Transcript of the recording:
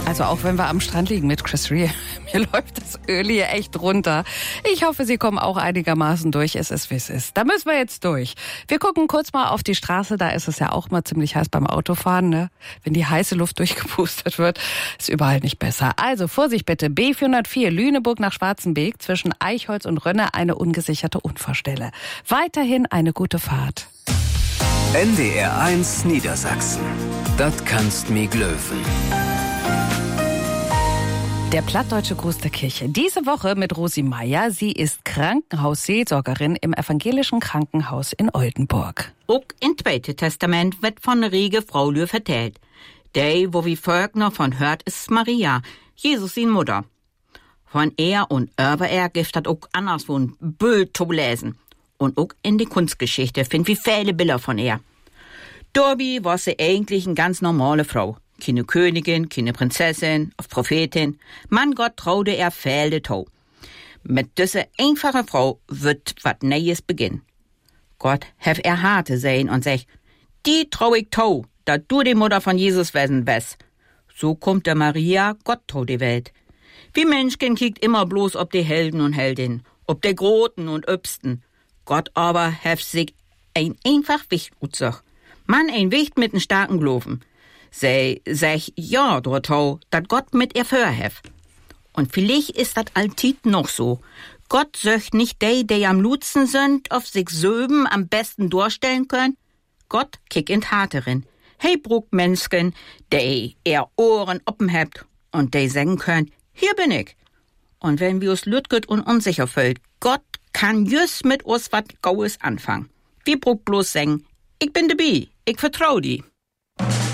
Also auch wenn wir am Strand liegen mit Chris Rea, mir läuft das Öl hier echt runter. Ich hoffe, Sie kommen auch einigermaßen durch. Es ist, wie es ist. Da müssen wir jetzt durch. Wir gucken kurz mal auf die Straße. Da ist es ja auch mal ziemlich heiß beim Autofahren, ne? Wenn die heiße Luft durchgepustet wird, ist überall nicht besser. Also Vorsicht bitte. B404 Lüneburg nach Schwarzenbeek zwischen Eichholz und Rönne eine ungesicherte Unfallstelle. Weiterhin eine gute Fahrt. NDR 1 Niedersachsen. Das kannst mi glöwen. Der plattdeutsche Gruß der Kirche. Diese Woche mit Rosi Meier. Sie ist Krankenhausseelsorgerin im evangelischen Krankenhaus in Oldenburg. Auch im Zweiten Testament wird von Riege Frau Lür vertellt. Die, wo wie Volk noch von hört, ist Maria, Jesus sin Mutter. Von er und über er gibt das auch anderswo ein Bild zu lesen. Und auch in der Kunstgeschichte finden wir viele Bilder von ihr. Dorbi war sie eigentlich eine ganz normale Frau. Keine Königin, keine Prinzessin, auf Prophetin. Mann Gott traute er Felde to. Mit dieser einfachen Frau wird wat Neues beginnen. Gott hef er harte sein und sech, die trau ich to, da du die Mutter von Jesus wesen bist. So kommt der Maria Gott to die Welt. Wie Menschken kiegt immer bloß ob die Helden und Heldinnen, ob die Groten und Öbsten. Gott aber hef sich ein einfach Wicht utzach. Man ein Wicht mit n starken Gloven. Sei sech ja dortau, dat Gott mit ihr förhef. Und vielleicht ist dat altit noch so. Gott söcht nicht die am Lutzen sind, auf sich söben am besten durchstellen können. Gott kick in Taterin. Hey Bruck Menschen, die er Ohren oppen hebt und die sagen können, hier bin ich. Und wenn wir uns lütget und unsicher fühlt, Gott kann just mit uns wat Gaues anfangen. Wie Bruck bloß sagen, ich bin dabei, ich vertrau die.